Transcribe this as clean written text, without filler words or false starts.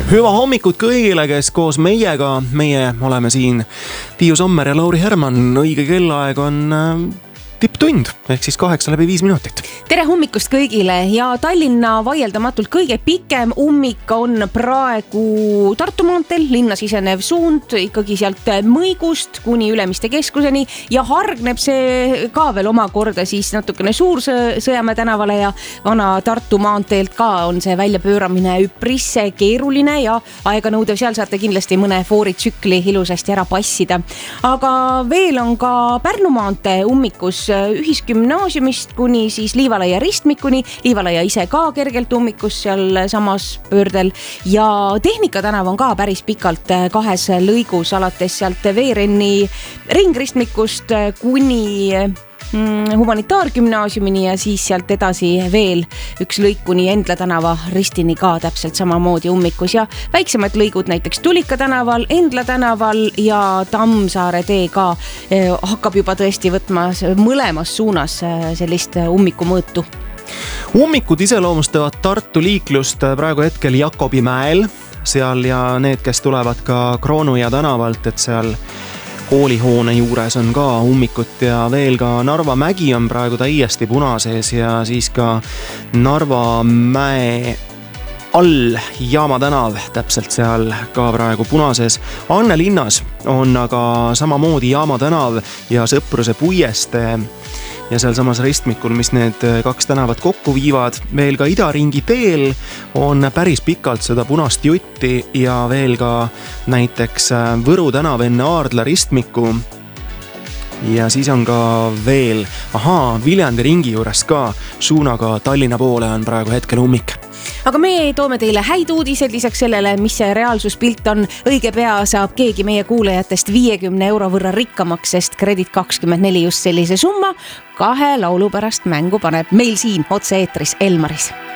Hüva hommikut kõigile, kes koos meiega, meie oleme siin Tiiu Sommer ja Lauri Herman. Õige kellaaeg on tipptund, ehk siis 8:05. Tere hommikust kõigile ja Tallinna vaieldamatult kõige pikem ummik on praegu Tartu maanteel, linna sisenev suund ikkagi sealt Mõigust kuni Ülemiste keskuseni ja hargneb see ka veel omakorda siis natukene Suur-Sõjamäe tänavale ja vana Tartu maanteelt ka on see väljapööramine üpris keeruline ja aeganõudev, seal saate kindlasti mõne fooritsükli ilusasti ära passida. Aga veel on ka Pärnu maantee ummikus ühisgümnaasiumist kuni siis Liivalaia ristmikuni, Liivalaia ise ka kergelt ummikus seal samas pöördel ja Tehnika tänav on ka päris pikalt kahes lõigus alates sealt Veerenni ringristmikust kuni humanitaargümnaasiumini ja siis sealt edasi veel üks lõik kuni Endla tänava ristini ka täpselt samamoodi ummikus ja väiksemad lõigud näiteks Tulika tänaval, Endla tänaval ja Tammsaare tee ka hakkab juba tõesti võtma mõlemas suunas sellist ummikumõõtu. Ummikud iseloomustavad Tartu liiklust praegu hetkel Jakobimäel seal ja need, kes tulevad ka Kroonuja tänavalt, et seal koolihoone juures on ka ummikut ja veel ka Narva mägi on praegu täiesti punasees ja siis ka Narva mäe all Jaama tänav täpselt seal ka praegu punasees. Anne linnas on aga samamoodi Jaama tänav ja Sõpruse puiestee ja seal samas ristmikul, mis need kaks tänavat kokku viivad. Veel ka Idaringi teel on päris pikalt seda punast jutti ja veel ka näiteks Võru tänav enne Aardla ristmiku. Ja siis on ka veel, Viljandi ringi juures ka suunaga Tallinna poole on praegu hetkel ummik. Aga me toome teile häid uudised lisaks sellele, mis see reaalsuspilt on. Õige pea saab keegi meie kuulajatest 50 euro võrra rikkamaks, sest Kredit24 just sellise summa 2 laulu pärast mängu paneb meil siin otse eetris Elmaris.